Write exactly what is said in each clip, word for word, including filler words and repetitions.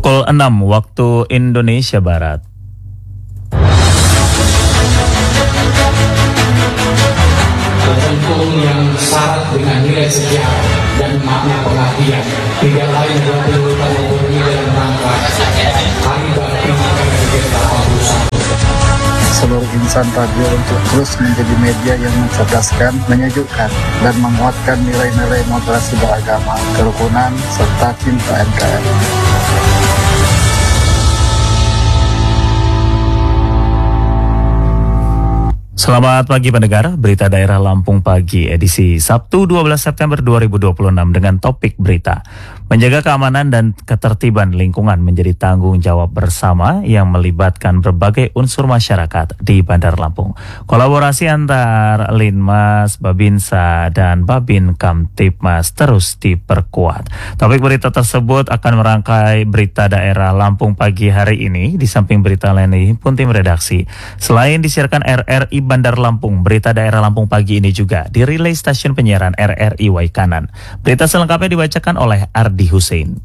Pukul enam waktu Indonesia Barat. Tentu yang syarat dengan nilai sejarah dan makna pengabdian tidak lain adalah penyulutan murni dalam rangka Hari Bakti K delapan puluh satu. Seluruh insan radio untuk terus menjadi media yang mencerdaskan, menyejukkan, dan menguatkan nilai-nilai moderasi beragama, kerukunan, serta cinta N K R I. Selamat pagi pendengar, berita daerah Lampung pagi edisi Sabtu dua belas September dua ribu dua puluh enam dengan topik berita. Menjaga keamanan dan ketertiban lingkungan menjadi tanggung jawab bersama yang melibatkan berbagai unsur masyarakat di Bandar Lampung. Kolaborasi antar Linmas, Babinsa, dan Babin Kamtipmas terus diperkuat. Topik berita tersebut akan merangkai berita daerah Lampung pagi hari ini di samping berita lain pun tim redaksi. Selain disiarkan R R I Bandar Lampung, berita daerah Lampung pagi ini juga dirilai stasiun penyiaran R R I Waikanan. Berita selengkapnya dibacakan oleh Ardi Hussein.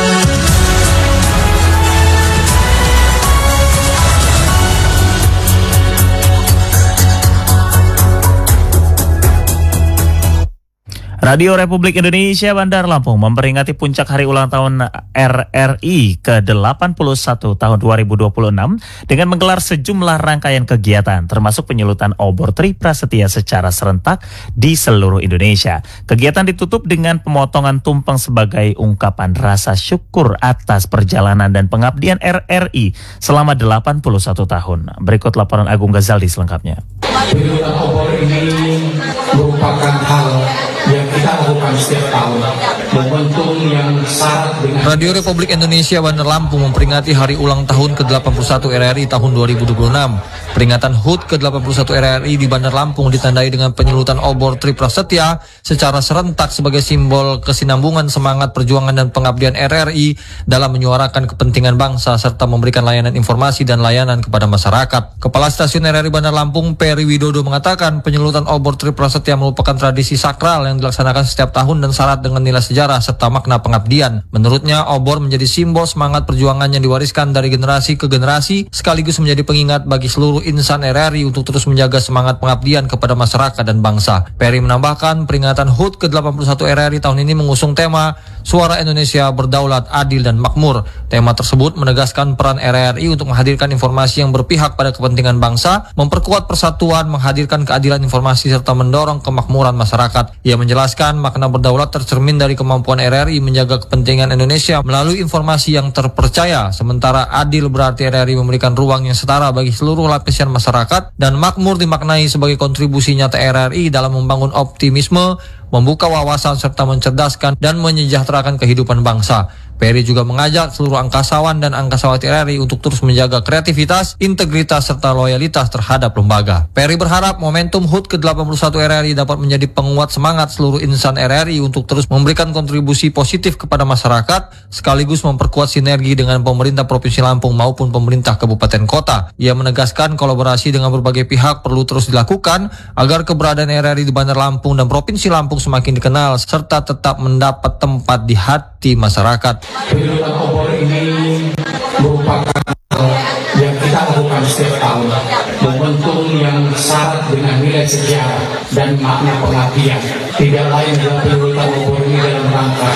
Radio Republik Indonesia Bandar Lampung memperingati puncak hari ulang tahun R R I ke delapan puluh satu tahun dua ribu dua puluh enam dengan menggelar sejumlah rangkaian kegiatan termasuk penyulutan obor Tri Prasetya secara serentak di seluruh Indonesia. Kegiatan ditutup dengan pemotongan tumpeng sebagai ungkapan rasa syukur atas perjalanan dan pengabdian R R I selama delapan puluh satu tahun. Berikut laporan Agung Ghazaldi selengkapnya. Penyulutan obor ini merupakan hal yang kita lakukan setiap tahun, momentum yang syarat dengan Radio Republik Indonesia Bandar Lampung memperingati hari ulang tahun ke delapan puluh satu R R I tahun dua ribu dua puluh enam. Peringatan H U T ke delapan puluh satu R R I di Bandar Lampung ditandai dengan penyulutan obor Tri Prasetya secara serentak sebagai simbol kesinambungan semangat perjuangan dan pengabdian R R I dalam menyuarakan kepentingan bangsa serta memberikan layanan informasi dan layanan kepada masyarakat. Kepala Stasiun R R I Bandar Lampung, Peri Widodo, mengatakan penyulutan obor Tri Prasetya merupakan tradisi sakral yang dilaksanakan setiap tahun dan syarat dengan nilai sejarah serta makna pengabdian. Menurutnya, obor menjadi simbol semangat perjuangan yang diwariskan dari generasi ke generasi sekaligus menjadi pengingat bagi seluruh insan R R I untuk terus menjaga semangat pengabdian kepada masyarakat dan bangsa. Peri menambahkan, peringatan H U T ke delapan puluh satu R R I tahun ini mengusung tema Suara Indonesia Berdaulat, Adil, dan Makmur. Tema tersebut menegaskan peran R R I untuk menghadirkan informasi yang berpihak pada kepentingan bangsa, memperkuat persatuan, menghadirkan keadilan informasi, serta mendorong kemakmuran masyarakat. Ia menjelaskan makna berdaulat tercermin dari kemampuan R R I menjaga kepentingan Indonesia melalui informasi yang terpercaya, sementara adil berarti R R I memberikan ruang yang setara bagi seluruh lapisan masyarakat, dan makmur dimaknai sebagai kontribusi nyata R R I dalam membangun optimisme, membuka wawasan, serta mencerdaskan dan menyejahterakan kehidupan bangsa. Peri juga mengajak seluruh angkasawan dan angkasawati R R I untuk terus menjaga kreativitas, integritas, serta loyalitas terhadap lembaga. Peri berharap momentum H U T ke delapan puluh satu R R I dapat menjadi penguat semangat seluruh insan R R I untuk terus memberikan kontribusi positif kepada masyarakat, sekaligus memperkuat sinergi dengan pemerintah Provinsi Lampung maupun pemerintah kabupaten kota. Ia menegaskan kolaborasi dengan berbagai pihak perlu terus dilakukan agar keberadaan R R I di Bandar Lampung dan Provinsi Lampung semakin dikenal serta tetap mendapat tempat di hati masyarakat. penyulutan obor ini merupakan hal yang kita lakukan setiap tahun, momentum yang syarat dengan nilai sejarah dan makna pengabdian tidak lain adalah penyulutan obor ini dalam rangka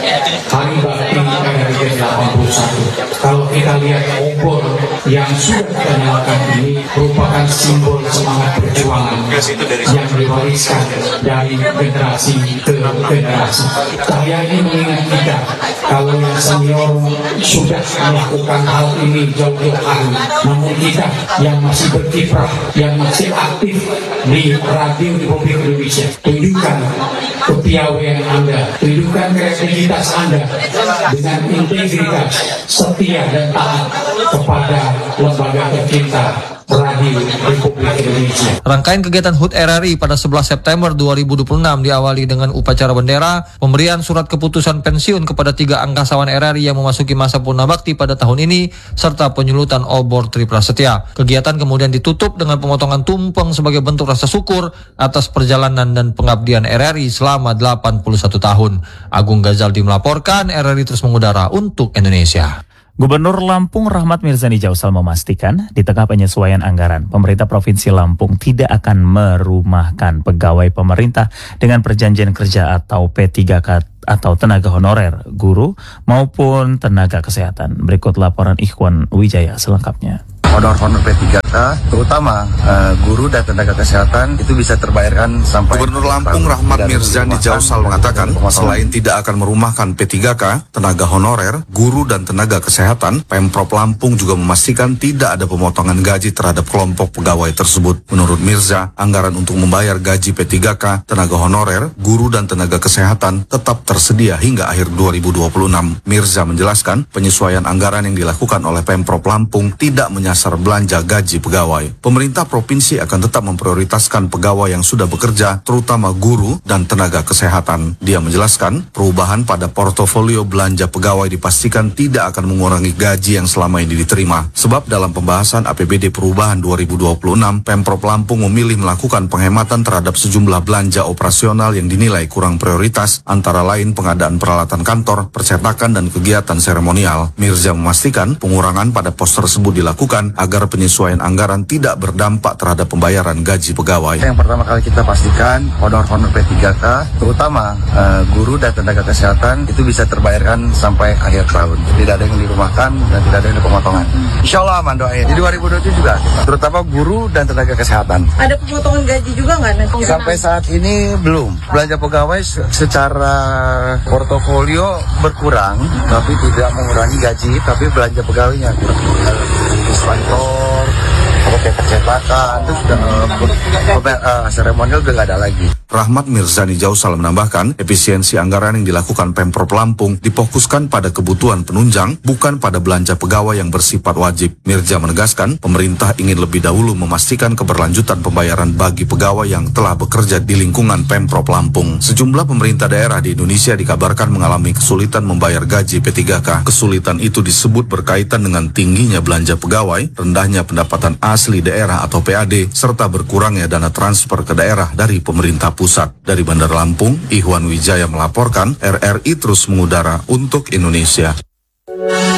Hari Bakti K delapan puluh satu. Kalau kita lihat obor yang sudah kita nyalakan ini merupakan simbol semangat perjuangan yang diwariskan dari generasi ke generasi. Saya ini mengingat kita kalau yang senior sudah melakukan hal ini jauh-jauh hari, namun kita yang masih berkiprah, yang masih aktif di Radio Republik Indonesia, tunjukkan kepiawaian Anda, tunjukkan kreativitas Anda dengan integritas, setia dan taat kepada lembaga tercinta Radio Republik Indonesia. Rangkaian kegiatan H U T R R I pada sebelas September dua ribu dua puluh enam diawali dengan upacara bendera, pemberian surat keputusan pensiun kepada tiga angkasawan R R I yang memasuki masa purnabakti pada tahun ini, serta penyulutan obor Tri Prasetya. Kegiatan kemudian ditutup dengan pemotongan tumpeng sebagai bentuk rasa syukur atas perjalanan dan pengabdian R R I selama delapan puluh satu tahun. Agung Ghazaldi melaporkan, R R I terus mengudara untuk Indonesia. Gubernur Lampung Rahmat Mirzani Jausal memastikan di tengah penyesuaian anggaran, pemerintah Provinsi Lampung tidak akan merumahkan pegawai pemerintah dengan perjanjian kerja atau P tiga K atau tenaga honorer, guru maupun tenaga kesehatan. Berikut laporan Ikhwan Wijaya selengkapnya. Honor-honor P tiga K, terutama uh, guru dan tenaga kesehatan itu bisa terbayarkan sampai... Gubernur Lampung Rahmat Mirzani Jausal mengatakan, selain tidak akan merumahkan P tiga K, tenaga honorer, guru dan tenaga kesehatan, Pemprov Lampung juga memastikan tidak ada pemotongan gaji terhadap kelompok pegawai tersebut. Menurut Mirza, anggaran untuk membayar gaji P tiga K, tenaga honorer, guru dan tenaga kesehatan tetap tersedia hingga akhir dua ribu dua puluh enam. Mirza menjelaskan, penyesuaian anggaran yang dilakukan oleh Pemprov Lampung tidak menyasar belanja gaji pegawai. Pemerintah provinsi akan tetap memprioritaskan pegawai yang sudah bekerja, terutama guru dan tenaga kesehatan. Dia menjelaskan, perubahan pada portofolio belanja pegawai dipastikan tidak akan mengurangi gaji yang selama ini diterima. Sebab dalam pembahasan A P B D perubahan dua ribu dua puluh enam, Pemprov Lampung memilih melakukan penghematan terhadap sejumlah belanja operasional yang dinilai kurang prioritas, antara lain pengadaan peralatan kantor, percetakan dan kegiatan seremonial. Mirza memastikan pengurangan pada pos tersebut dilakukan agar penyesuaian anggaran tidak berdampak terhadap pembayaran gaji pegawai. Yang pertama kali kita pastikan honor-honor P tiga K, terutama uh, guru dan tenaga kesehatan itu bisa terbayarkan sampai akhir tahun. Tidak ada yang dirumahkan dan tidak ada yang pemotongan. Insya Allah aman doain. Di dua ribu dua puluh tujuh juga, terutama guru dan tenaga kesehatan. Ada pemotongan gaji juga nggak nanti? Sampai saat ini belum. Belanja pegawai secara portofolio berkurang, tapi tidak mengurangi gaji, tapi belanja pegawainya kurang. Kantor, pakai percetakan, itu sudah uh, seremonial udah nggak ada lagi. Rahmat Mirzani Jausal menambahkan, efisiensi anggaran yang dilakukan Pemprov Lampung difokuskan pada kebutuhan penunjang, bukan pada belanja pegawai yang bersifat wajib. Mirza menegaskan, pemerintah ingin lebih dahulu memastikan keberlanjutan pembayaran bagi pegawai yang telah bekerja di lingkungan Pemprov Lampung. Sejumlah pemerintah daerah di Indonesia dikabarkan mengalami kesulitan membayar gaji P tiga K. Kesulitan itu disebut berkaitan dengan tingginya belanja pegawai, rendahnya pendapatan asli daerah atau P A D, serta berkurangnya dana transfer ke daerah dari pemerintah pusat. Dari Bandar Lampung, Ikhwan Wijaya melaporkan, R R I terus mengudara untuk Indonesia.